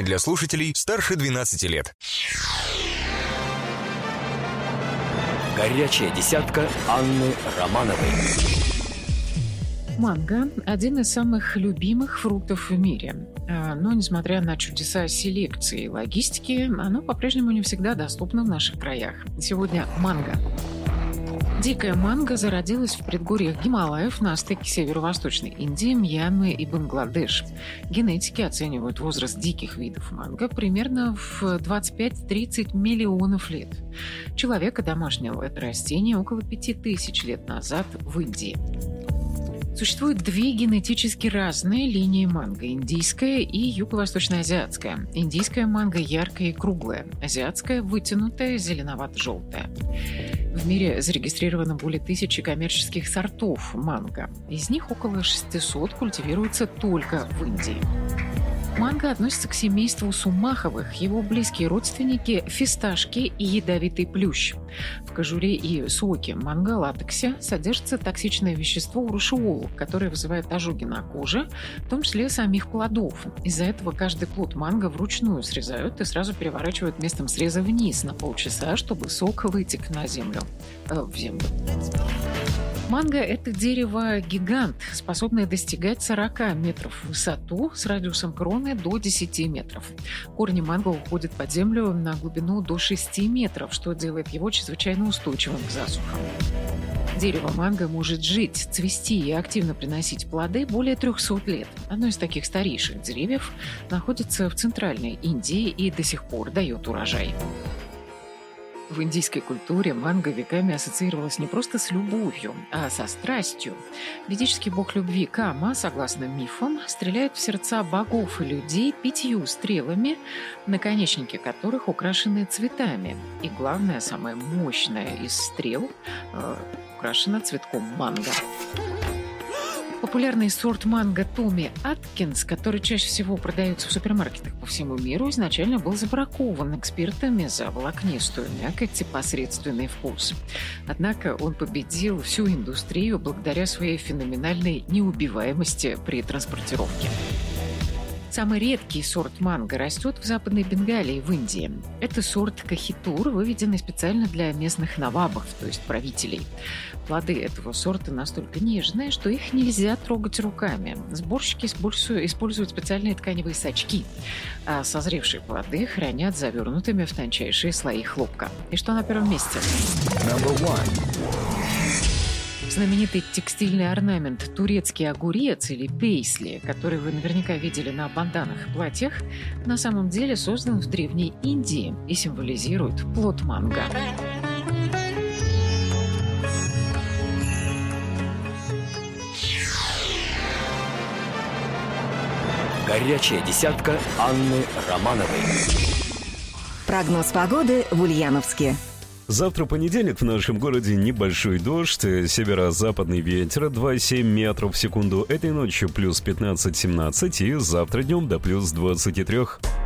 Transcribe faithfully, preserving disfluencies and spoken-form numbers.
Для слушателей старше двенадцати лет. Горячая десятка Анны Романовой. Манго – один из самых любимых фруктов в мире. Но, несмотря на чудеса селекции и логистики, оно по-прежнему не всегда доступно в наших краях. Сегодня манго. Дикая манго зародилась в предгорьях Гималаев на стыке северо-восточной Индии, Мьянмы и Бангладеш. Генетики оценивают возраст диких видов манго примерно в двадцать пять - тридцать миллионов лет. Человека домашнего это растение около пяти тысяч лет назад в Индии. Существует две генетически разные линии манго – индийская и юго-восточноазиатская. Индийская манго яркая и круглая, азиатская – вытянутая, зеленовато-желтая. В мире зарегистрировано более тысячи коммерческих сортов манго. Из них около шестисот культивируется только в Индии. Манго относится к семейству сумаховых. Его близкие родственники – фисташки и ядовитый плющ. В кожуре и соке манго-латексе содержится токсичное вещество урушиол, которое вызывает ожоги на коже, в том числе самих плодов. Из-за этого каждый плод манго вручную срезают и сразу переворачивают местом среза вниз на полчаса, чтобы сок вытек на землю, э, в землю. Манго – это дерево-гигант, способное достигать сорока метров в высоту с радиусом кроны до десяти метров. Корни манго уходят под землю на глубину до шести метров, что делает его чрезвычайно устойчивым к засухам. Дерево манго может жить, цвести и активно приносить плоды более трехсот лет. Одно из таких старейших деревьев находится в Центральной Индии и до сих пор дает урожай. В индийской культуре манго веками ассоциировалось не просто с любовью, а со страстью. Ведический бог любви Кама, согласно мифам, стреляет в сердца богов и людей пятью стрелами, наконечники которых украшены цветами. И главное, самая мощная из стрел э, украшена цветком манго. Популярный сорт манго Томми Аткинс, который чаще всего продается в супермаркетах по всему миру, изначально был забракован экспертами за волокнистую мякоть и посредственный вкус. Однако он победил всю индустрию благодаря своей феноменальной неубиваемости при транспортировке. Самый редкий сорт манго растет в Западной Бенгалии в Индии. Это сорт кахитур, выведенный специально для местных навабов, то есть правителей. Плоды этого сорта настолько нежные, что их нельзя трогать руками. Сборщики используют специальные тканевые сачки, а созревшие плоды хранят завернутыми в тончайшие слои хлопка. И что на первом месте? Знаменитый текстильный орнамент турецкий огурец или пейсли, который вы наверняка видели на банданах и платьях, на самом деле создан в Древней Индии и символизирует плод манго. Горячая десятка Анны Романовой. Прогноз погоды в Ульяновске. Завтра понедельник, в нашем городе небольшой дождь, северо-западный ветер два семь метров в секунду, этой ночью плюс пятнадцать-семнадцать и завтра днем до плюс двадцати трёх.